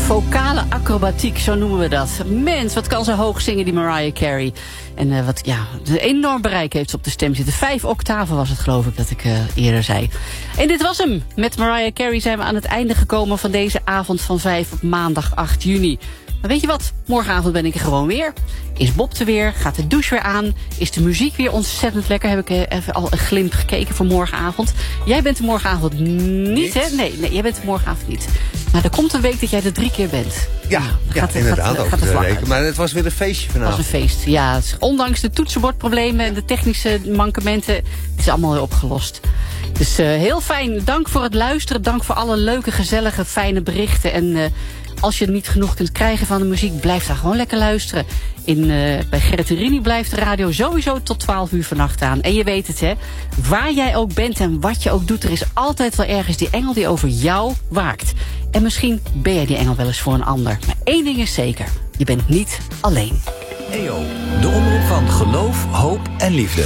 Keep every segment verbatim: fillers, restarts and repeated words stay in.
Vocale acrobatiek, zo noemen we dat. Mens, wat kan ze hoog zingen, die Mariah Carey. En uh, wat, ja, een enorm bereik heeft ze op de stem zitten. Vijf octaven was het, geloof ik, dat ik uh, eerder zei. En dit was hem. Met Mariah Carey zijn we aan het einde gekomen van deze avond van vijf op maandag acht juni. Maar weet je wat? Morgenavond ben ik er gewoon weer. Is Bob er weer? Gaat de douche weer aan? Is de muziek weer ontzettend lekker? Heb ik even al een glimp gekeken voor morgenavond. Jij bent er morgenavond niet, hè? Nee, nee, jij bent er morgenavond niet. Maar er komt een week dat jij er drie keer bent. Ja, nou, ja gaat, inderdaad. gaat, gaat de weken, maar het was weer een feestje vanavond. Het was een feest, ja. Ondanks de toetsenbordproblemen en de technische mankementen, is allemaal weer opgelost. Dus uh, heel fijn. Dank voor het luisteren. Dank voor alle leuke, gezellige, fijne berichten. En uh, als je niet genoeg kunt krijgen van de muziek, blijf daar gewoon lekker luisteren. In, uh, bij Gerrit en Rini blijft de radio sowieso tot twaalf uur vannacht aan. En je weet het, hè. Waar jij ook bent en wat je ook doet, er is altijd wel ergens die engel die over jou waakt. En misschien ben jij die engel wel eens voor een ander. Maar één ding is zeker. Je bent niet alleen. E O, de omroep van geloof, hoop en liefde.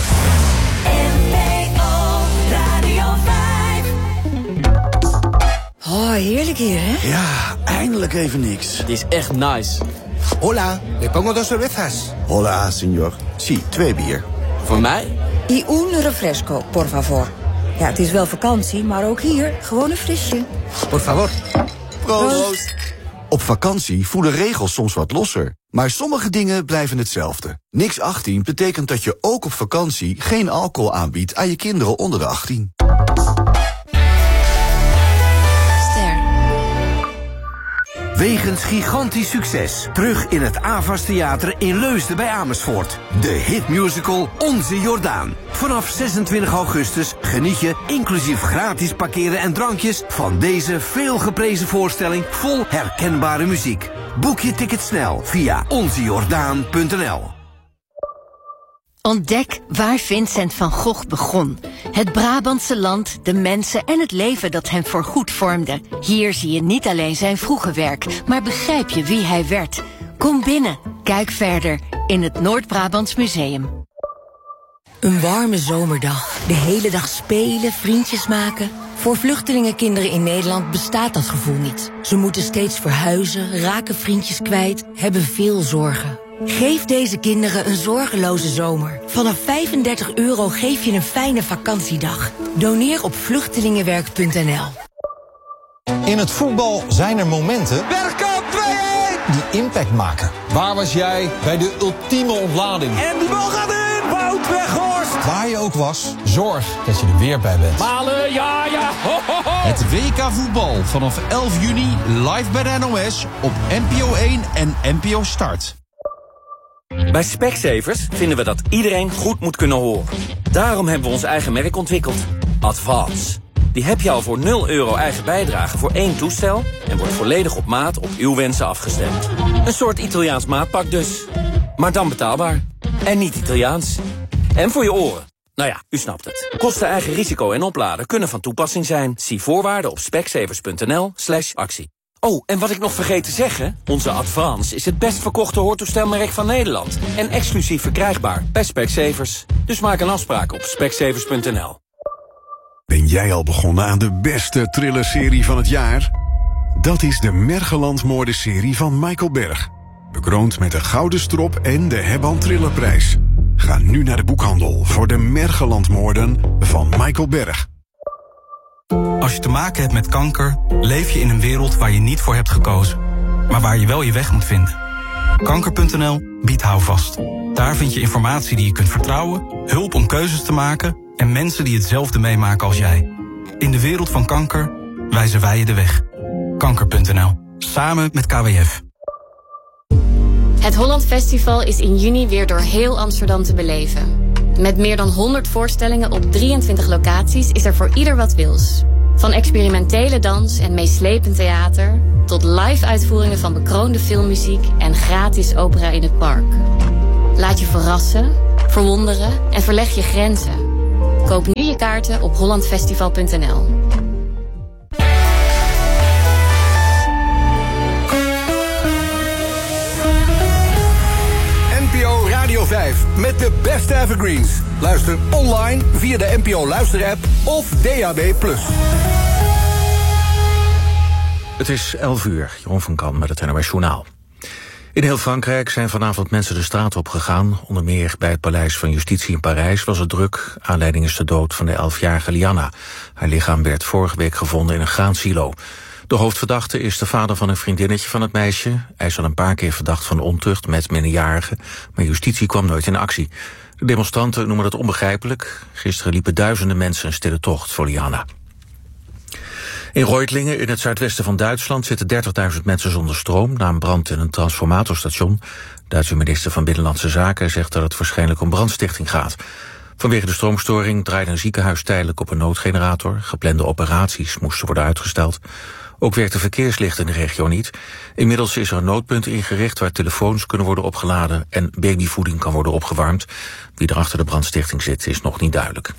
Oh, heerlijk hier, hè? Ja, eindelijk even niks. Het is echt nice. Hola, le pongo dos cervezas. Hola, señor. Sí, twee bier. Voor mij? Y un refresco, por favor. Ja, het is wel vakantie, maar ook hier gewoon een frisje. Por favor. Proost. Proost. Op vakantie voelen regels soms wat losser. Maar sommige dingen blijven hetzelfde. Niks achttien betekent dat je ook op vakantie geen alcohol aanbiedt aan je kinderen onder de achttien. Wegens gigantisch succes. Terug in het Avas Theater in Leusden bij Amersfoort. De hitmusical Onze Jordaan. Vanaf zesentwintig augustus geniet je, inclusief gratis parkeren en drankjes, van deze veelgeprezen voorstelling vol herkenbare muziek. Boek je ticket snel via onze jordaan punt n l. Ontdek waar Vincent van Gogh begon. Het Brabantse land, de mensen en het leven dat hem voorgoed vormde. Hier zie je niet alleen zijn vroege werk, maar begrijp je wie hij werd. Kom binnen, kijk verder in het Noord-Brabants Museum. Een warme zomerdag. De hele dag spelen, vriendjes maken. Voor vluchtelingenkinderen in Nederland bestaat dat gevoel niet. Ze moeten steeds verhuizen, raken vriendjes kwijt, hebben veel zorgen. Geef deze kinderen een zorgeloze zomer. Vanaf vijfendertig euro geef je een fijne vakantiedag. Doneer op vluchtelingenwerk punt n l. In het voetbal zijn er momenten Bergkamp twee-een! die impact maken. Waar was jij bij de ultieme ontlading? En die bal gaat in! Wout Weghorst! Waar je ook was, zorg dat je er weer bij bent. Malen, ja, ja! Ho, ho, ho. Het W K voetbal vanaf elf juni live bij de N O S op N P O één en N P O Start. Bij Specsavers vinden we dat iedereen goed moet kunnen horen. Daarom hebben we ons eigen merk ontwikkeld. Advance. Die heb je al voor nul euro eigen bijdrage voor één toestel en wordt volledig op maat op uw wensen afgestemd. Een soort Italiaans maatpak dus. Maar dan betaalbaar. En niet Italiaans. En voor je oren. Nou ja, u snapt het. Kosten, eigen risico en opladen kunnen van toepassing zijn. Zie voorwaarden op specsavers punt n l slash actie. Oh, en wat ik nog vergeet te zeggen, onze Advance is het best verkochte hoortoestelmerk van Nederland. En exclusief verkrijgbaar bij Specsavers. Dus maak een afspraak op specsavers punt n l. Ben jij al begonnen aan de beste thrillerserie van het jaar? Dat is de Mergeland-moordenserie van Michael Berg. Bekroond met de Gouden Strop en de Hebban Thrillerprijs. Ga nu naar de boekhandel voor de Mergeland-moorden van Michael Berg. Als je te maken hebt met kanker, leef je in een wereld waar je niet voor hebt gekozen. Maar waar je wel je weg moet vinden. Kanker punt n l biedt houvast. Daar vind je informatie die je kunt vertrouwen, hulp om keuzes te maken en mensen die hetzelfde meemaken als jij. In de wereld van kanker wijzen wij je de weg. Kanker punt n l. Samen met K W F. Het Holland Festival is in juni weer door heel Amsterdam te beleven. Met meer dan honderd voorstellingen op drieëntwintig locaties is er voor ieder wat wils. Van experimentele dans en meeslepend theater tot live-uitvoeringen van bekroonde filmmuziek en gratis opera in het park. Laat je verrassen, verwonderen en verleg je grenzen. Koop nu je kaarten op holland festival punt n l. N P O Radio vijf met de beste evergreens. Luister online via de N P O Luister-app of D A B plus. Het is elf uur, Jeroen van Kan met het N O S Journaal. In heel Frankrijk zijn vanavond mensen de straat op gegaan. Onder meer bij het Paleis van Justitie in Parijs was het druk. Aanleiding is de dood van de elfjarige Lianna. Haar lichaam werd vorige week gevonden in een graansilo. De hoofdverdachte is de vader van een vriendinnetje van het meisje. Hij is al een paar keer verdacht van ontucht met minderjarigen, maar justitie kwam nooit in actie. De demonstranten noemen het onbegrijpelijk. Gisteren liepen duizenden mensen een stille tocht voor Lianna. In Reutlingen, in het zuidwesten van Duitsland, zitten dertigduizend mensen zonder stroom na een brand in een transformatorstation. De Duitse minister van Binnenlandse Zaken zegt dat het waarschijnlijk om brandstichting gaat. Vanwege de stroomstoring draaide een ziekenhuis tijdelijk op een noodgenerator. Geplande operaties moesten worden uitgesteld. Ook werkt de verkeerslicht in de regio niet. Inmiddels is er een noodpunt ingericht waar telefoons kunnen worden opgeladen en babyvoeding kan worden opgewarmd. Wie er achter de brandstichting zit is nog niet duidelijk.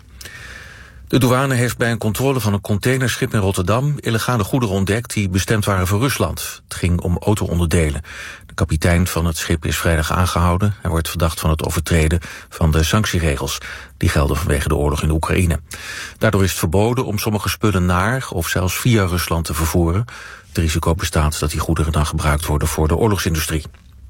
De douane heeft bij een controle van een containerschip in Rotterdam illegale goederen ontdekt die bestemd waren voor Rusland. Het ging om auto-onderdelen. De kapitein van het schip is vrijdag aangehouden. Hij wordt verdacht van het overtreden van de sanctieregels. Die gelden vanwege de oorlog in de Oekraïne. Daardoor is het verboden om sommige spullen naar of zelfs via Rusland te vervoeren. Het risico bestaat dat die goederen dan gebruikt worden voor de oorlogsindustrie.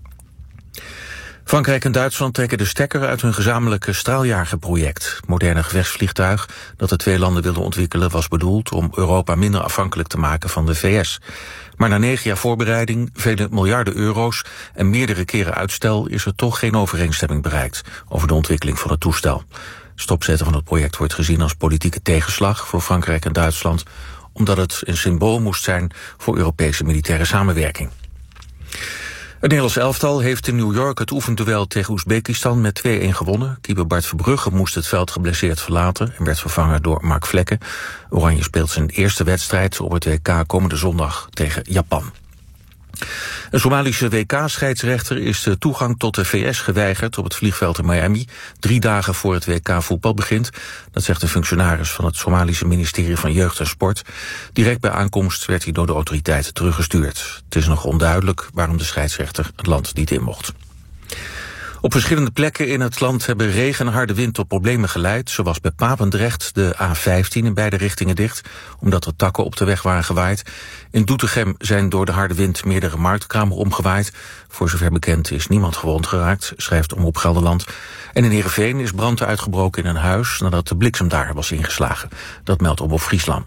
Frankrijk en Duitsland trekken de stekker uit hun gezamenlijke straaljagerproject. Het moderne gevechtsvliegtuig dat de twee landen wilden ontwikkelen was bedoeld om Europa minder afhankelijk te maken van de V S. Maar na negen jaar voorbereiding, vele miljarden euro's en meerdere keren uitstel is er toch geen overeenstemming bereikt over de ontwikkeling van het toestel. Stopzetten van het project wordt gezien als politieke tegenslag voor Frankrijk en Duitsland, omdat het een symbool moest zijn voor Europese militaire samenwerking. Het Nederlands elftal heeft in New York het oefenduel tegen Oezbekistan met twee-een gewonnen. Keeper Bart Verbrugge moest het veld geblesseerd verlaten en werd vervangen door Mark Vlekken. Oranje speelt zijn eerste wedstrijd op het W K komende zondag tegen Japan. Een Somalische W K-scheidsrechter is de toegang tot de V S geweigerd op het vliegveld in Miami, drie dagen voor het W K voetbal begint. Dat zegt een functionaris van het Somalische ministerie van Jeugd en Sport. Direct bij aankomst werd hij door de autoriteiten teruggestuurd. Het is nog onduidelijk waarom de scheidsrechter het land niet in mocht. Op verschillende plekken in het land hebben regen en harde wind tot problemen geleid. Zo was bij Papendrecht de A vijftien in beide richtingen dicht, omdat er takken op de weg waren gewaaid. In Doetinchem zijn door de harde wind meerdere marktkramen omgewaaid. Voor zover bekend is niemand gewond geraakt, schrijft Omroep Gelderland. En in Heerenveen is brand uitgebroken in een huis nadat de bliksem daar was ingeslagen. Dat meldt Omroep Friesland.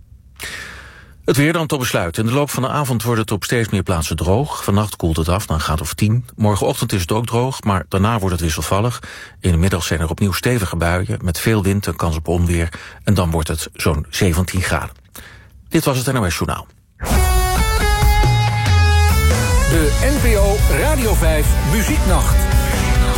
Het weer dan tot besluit. In de loop van de avond wordt het op steeds meer plaatsen droog. Vannacht koelt het af naar een graad of tien. Morgenochtend is het ook droog, maar daarna wordt het wisselvallig. In de middag zijn er opnieuw stevige buien met veel wind en kans op onweer. En dan wordt het zo'n zeventien graden. Dit was het N O S Journaal. De N P O Radio vijf Muzieknacht.